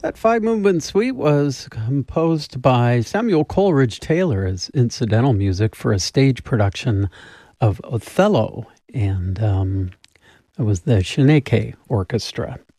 That five-movement suite was composed by Samuel Coleridge Taylor as incidental music for a stage production of Othello, and it was the Shaneke Orchestra.